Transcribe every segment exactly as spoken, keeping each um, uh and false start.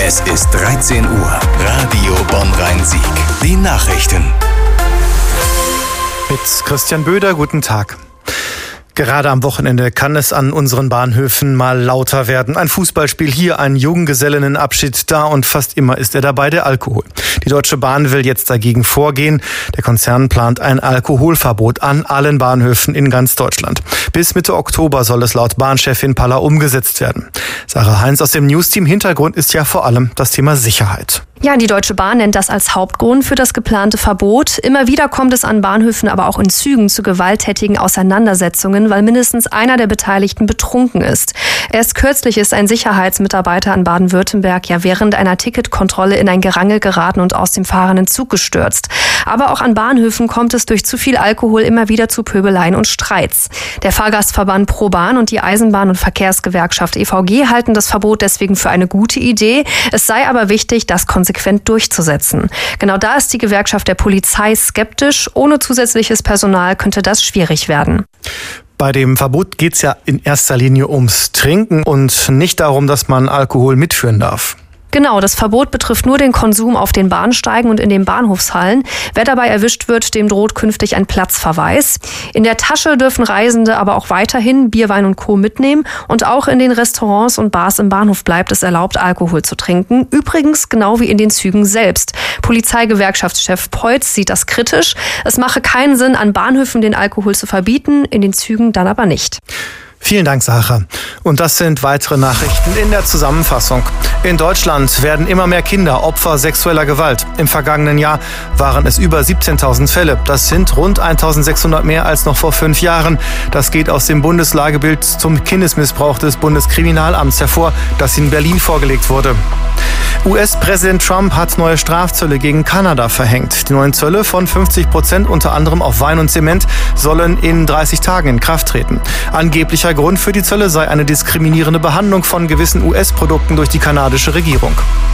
Es ist dreizehn Uhr. Radio Bonn-Rhein-Sieg. Die Nachrichten. Mit Christian Böder, guten Tag. Gerade am Wochenende kann es an unseren Bahnhöfen mal lauter werden. Ein Fußballspiel hier, ein Junggesellinnenabschied da und fast immer ist er dabei, der Alkohol. Die Deutsche Bahn will jetzt dagegen vorgehen. Der Konzern plant ein Alkoholverbot an allen Bahnhöfen in ganz Deutschland. Bis Mitte Oktober soll es laut Bahnchefin Paller umgesetzt werden. Sarah Heinz aus dem Newsteam. Hintergrund ist ja vor allem das Thema Sicherheit. Ja, die Deutsche Bahn nennt das als Hauptgrund für das geplante Verbot. Immer wieder kommt es an Bahnhöfen, aber auch in Zügen zu gewalttätigen Auseinandersetzungen, weil mindestens einer der Beteiligten betrunken ist. Erst kürzlich ist ein Sicherheitsmitarbeiter in Baden-Württemberg ja während einer Ticketkontrolle in ein Gerangel geraten und aus dem fahrenden Zug gestürzt. Aber auch an Bahnhöfen kommt es durch zu viel Alkohol immer wieder zu Pöbeleien und Streits. Der Fahrgastverband ProBahn und die Eisenbahn- und Verkehrsgewerkschaft E V G halten das Verbot deswegen für eine gute Idee. Es sei aber wichtig, das konsequent durchzusetzen. Genau da ist die Gewerkschaft der Polizei skeptisch. Ohne zusätzliches Personal könnte das schwierig werden. Bei dem Verbot geht es ja in erster Linie ums Trinken und nicht darum, dass man Alkohol mitführen darf. Genau, das Verbot betrifft nur den Konsum auf den Bahnsteigen und in den Bahnhofshallen. Wer dabei erwischt wird, dem droht künftig ein Platzverweis. In der Tasche dürfen Reisende aber auch weiterhin Bier, Wein und Co. mitnehmen. Und auch in den Restaurants und Bars im Bahnhof bleibt es erlaubt, Alkohol zu trinken. Übrigens genau wie in den Zügen selbst. Polizeigewerkschaftschef Peutz sieht das kritisch. Es mache keinen Sinn, an Bahnhöfen den Alkohol zu verbieten, in den Zügen dann aber nicht. Vielen Dank, Sarah. Und das sind weitere Nachrichten in der Zusammenfassung. In Deutschland werden immer mehr Kinder Opfer sexueller Gewalt. Im vergangenen Jahr waren es über siebzehntausend Fälle. Das sind rund eintausendsechshundert mehr als noch vor fünf Jahren. Das geht aus dem Bundeslagebild zum Kindesmissbrauch des Bundeskriminalamts hervor, das in Berlin vorgelegt wurde. U S-Präsident Trump hat neue Strafzölle gegen Kanada verhängt. Die neuen Zölle von fünfzig Prozent unter anderem auf Wein und Zement sollen in dreißig Tagen in Kraft treten. Angeblicher Grund für die Zölle sei eine diskriminierende Behandlung von gewissen U S-Produkten durch die kanadische Regierung.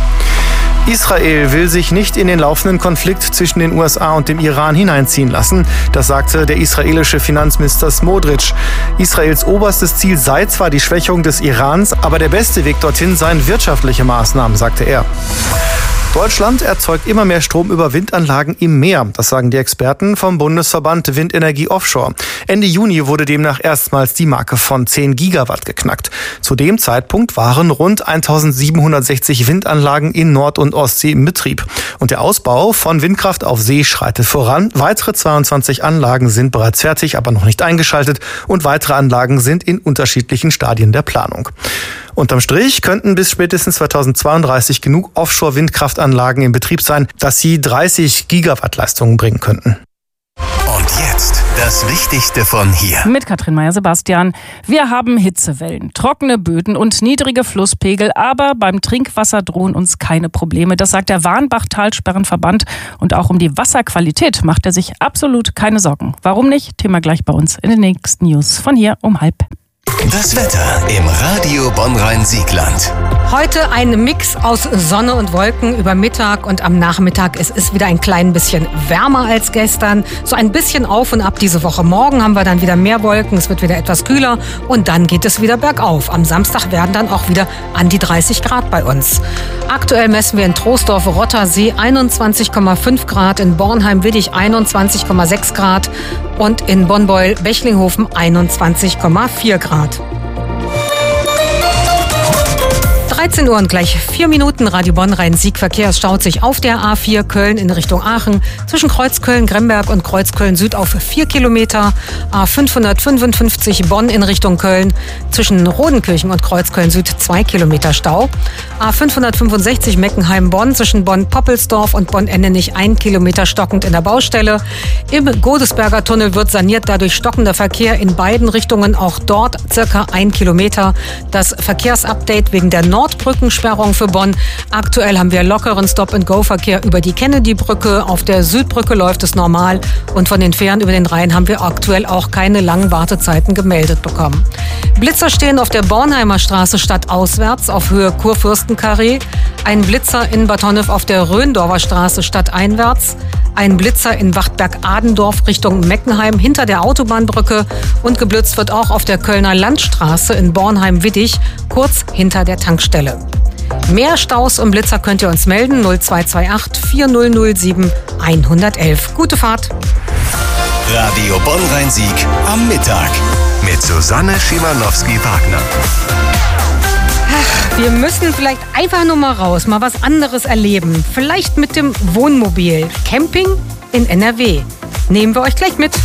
Israel will sich nicht in den laufenden Konflikt zwischen den U S A und dem Iran hineinziehen lassen. Das sagte der israelische Finanzminister Smotrich. Israels oberstes Ziel sei zwar die Schwächung des Irans, aber der beste Weg dorthin seien wirtschaftliche Maßnahmen, sagte er. Deutschland erzeugt immer mehr Strom über Windanlagen im Meer. Das sagen die Experten vom Bundesverband Windenergie Offshore. Ende Juni wurde demnach erstmals die Marke von zehn Gigawatt geknackt. Zu dem Zeitpunkt waren rund eintausendsiebenhundertsechzig Windanlagen in Nord- und Ostsee im Betrieb. Und der Ausbau von Windkraft auf See schreitet voran. Weitere zweiundzwanzig Anlagen sind bereits fertig, aber noch nicht eingeschaltet. Und weitere Anlagen sind in unterschiedlichen Stadien der Planung. Unterm Strich könnten bis spätestens zweitausendzweiunddreißig genug Offshore-Windkraftanlagen in Betrieb sein, dass sie dreißig Gigawatt Leistungen bringen könnten. Und jetzt das Wichtigste von hier. Mit Katrin Meyer-Sebastian. Wir haben Hitzewellen, trockene Böden und niedrige Flusspegel, aber beim Trinkwasser drohen uns keine Probleme. Das sagt der Warnbach-Talsperrenverband. Und auch um die Wasserqualität macht er sich absolut keine Sorgen. Warum nicht? Thema gleich bei uns in den nächsten News von hier um halb. Das Wetter im Radio Bonn-Rhein-Siegland. Heute ein Mix aus Sonne und Wolken über Mittag und am Nachmittag. Es ist wieder ein klein bisschen wärmer als gestern. So ein bisschen auf und ab diese Woche. Morgen haben wir dann wieder mehr Wolken. Es wird wieder etwas kühler und dann geht es wieder bergauf. Am Samstag werden dann auch wieder an die dreißig Grad bei uns. Aktuell messen wir in Troisdorf-Rottersee einundzwanzig Komma fünf Grad, in Bornheim-Widdich einundzwanzig Komma sechs Grad und in Bonn-Beul-Bechlinghofen einundzwanzig Komma vier Grad. dreizehn Uhr und gleich vier Minuten. Radio Bonn-Rhein-Sieg-Verkehr. Es staut sich auf der A vier Köln in Richtung Aachen zwischen Kreuzköln-Gremberg und Kreuzköln-Süd auf vier Kilometer. A fünfhundertfünfundfünfzig Bonn in Richtung Köln zwischen Rodenkirchen und Kreuzköln-Süd zwei Kilometer Stau. A fünfhundertfünfundsechzig Meckenheim-Bonn zwischen Bonn-Poppelsdorf und Bonn-Endenich ein Kilometer stockend in der Baustelle. Im Godesberger Tunnel wird saniert, dadurch stockender Verkehr in beiden Richtungen. Auch dort circa ein Kilometer. Das Verkehrsupdate wegen der Nordbrückensperrung für Bonn. Aktuell haben wir lockeren Stop-and-Go-Verkehr über die Kennedy-Brücke. Auf der Südbrücke läuft es normal. Und von den Fähren über den Rhein haben wir aktuell auch keine langen Wartezeiten gemeldet bekommen. Blitzer stehen auf der Bornheimer Straße stadtauswärts auf Höhe Kurfürstenkarree. Ein Blitzer in Bad Honnef auf der Röndorfer Straße stadteinwärts. Ein Blitzer in Wachtberg-Adendorf Richtung Meckenheim hinter der Autobahnbrücke. Und geblitzt wird auch auf der Kölner Landstraße in Bornheim-Widdich, kurz hinter der Tankstelle. Mehr Staus und Blitzer könnt ihr uns melden. null zwei zwei acht vier null null sieben eins eins eins. Gute Fahrt. Radio Bonn-Rhein-Sieg am Mittag mit Susanne Schimanowski-Wagner. Ach, wir müssen vielleicht einfach nur mal raus, mal was anderes erleben. Vielleicht mit dem Wohnmobil. Camping in N R W. Nehmen wir euch gleich mit.